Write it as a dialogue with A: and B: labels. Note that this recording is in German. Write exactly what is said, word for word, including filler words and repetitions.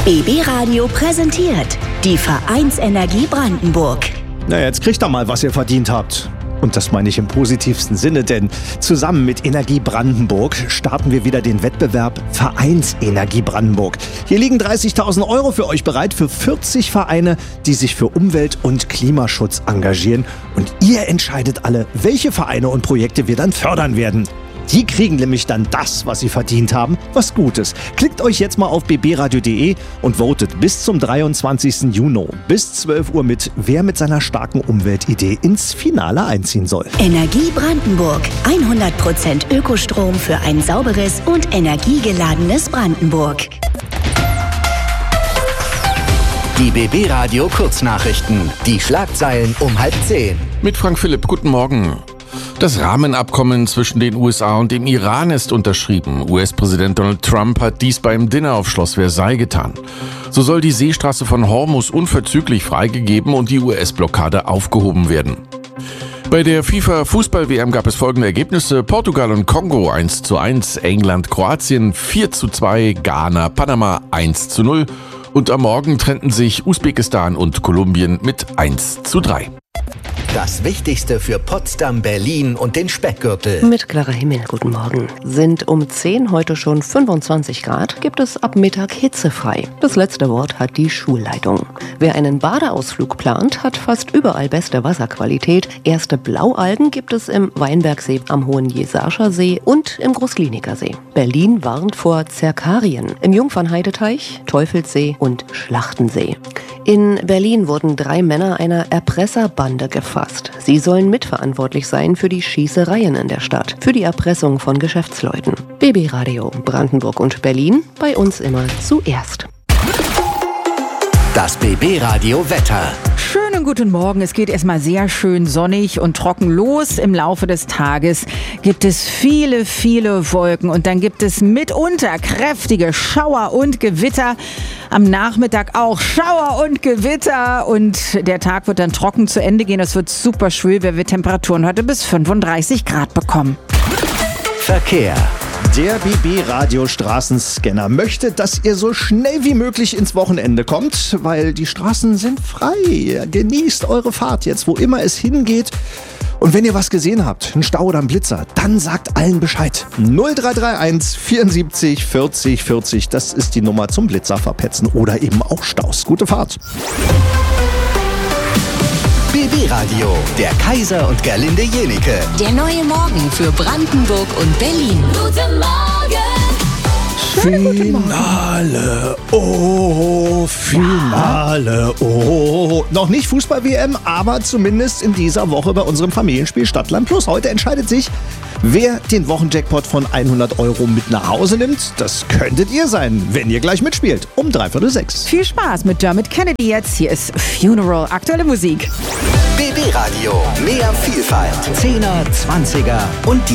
A: B B Radio präsentiert die Vereinsenergie Brandenburg.
B: Na, jetzt kriegt ihr mal, was ihr verdient habt. Und das meine ich im positivsten Sinne, denn zusammen mit Energie Brandenburg starten wir wieder den Wettbewerb Vereinsenergie Brandenburg. Hier liegen dreißigtausend Euro für euch bereit für vierzig Vereine, die sich für Umwelt- und Klimaschutz engagieren. Und ihr entscheidet alle, welche Vereine und Projekte wir dann fördern werden. Die kriegen nämlich dann das, was sie verdient haben, was Gutes. Klickt euch jetzt mal auf b b radio punkt d e und votet bis zum dreiundzwanzigsten Juni bis zwölf Uhr mit, wer mit seiner starken Umweltidee ins Finale einziehen soll.
A: Energie Brandenburg. hundert Prozent Ökostrom für ein sauberes und energiegeladenes Brandenburg.
C: Die B B Radio Kurznachrichten. Die Schlagzeilen um halb zehn.
D: Mit Frank Philipp, guten Morgen. Das Rahmenabkommen zwischen den U S A und dem Iran ist unterschrieben. U S-Präsident Donald Trump hat dies beim Dinner auf Schloss Versailles getan. So soll die Seestraße von Hormuz unverzüglich freigegeben und die U S-Blockade aufgehoben werden. Bei der FIFA-Fußball-W M gab es folgende Ergebnisse: Portugal und Kongo eins zu eins, England, Kroatien vier zu zwei, Ghana, Panama eins zu null und am Morgen trennten sich Usbekistan und Kolumbien mit eins zu drei.
C: Das Wichtigste für Potsdam, Berlin und den Speckgürtel.
E: Mit klarer Himmel, guten Morgen. Sind um zehn heute schon fünfundzwanzig Grad, gibt es ab Mittag hitzefrei. Das letzte Wort hat die Schulleitung. Wer einen Badeausflug plant, hat fast überall beste Wasserqualität. Erste Blaualgen gibt es im Weinbergsee, am Hohen Jesarscher See und im Großkliniker See. Berlin warnt vor Zerkarien im Jungfernheideteich, Teufelssee und Schlachtensee. In Berlin wurden drei Männer einer Erpresserbande gefasst. Sie sollen mitverantwortlich sein für die Schießereien in der Stadt, für die Erpressung von Geschäftsleuten. B B Radio Brandenburg und Berlin, bei uns immer zuerst.
C: Das B B Radio Wetter.
F: Schönen guten Morgen. Es geht erstmal sehr schön sonnig und trocken los. Im Laufe des Tages gibt es viele, viele Wolken und dann gibt es mitunter kräftige Schauer und Gewitter. Am Nachmittag auch Schauer und Gewitter und der Tag wird dann trocken zu Ende gehen. Es wird super schwül, weil wir Temperaturen heute bis fünfunddreißig Grad bekommen.
C: Verkehr.
B: Der B B Radio Straßenscanner möchte, dass ihr so schnell wie möglich ins Wochenende kommt, weil die Straßen sind frei. Genießt eure Fahrt jetzt, wo immer es hingeht. Und wenn ihr was gesehen habt, einen Stau oder einen Blitzer, dann sagt allen Bescheid. null drei drei eins vierundsiebzig vierzig vierzig, das ist die Nummer zum Blitzer verpetzen oder eben auch Staus. Gute Fahrt.
C: B B Radio, der Kaiser und Gerlinde Jenike.
A: Der neue Morgen für Brandenburg und Berlin. Guten Morgen!
B: Finale, oh, Finale, oh. Noch nicht Fußball-W M, aber zumindest in dieser Woche bei unserem Familienspiel Stadtland Plus. Heute entscheidet sich, wer den Wochenjackpot von hundert Euro mit nach Hause nimmt. Das könntet ihr sein, wenn ihr gleich mitspielt. Um dreiviertel sechs.
F: Viel Spaß mit Dermot Kennedy jetzt. Hier ist Funeral, aktuelle Musik.
C: B B Radio, mehr Vielfalt. Zehner, Zwanziger und die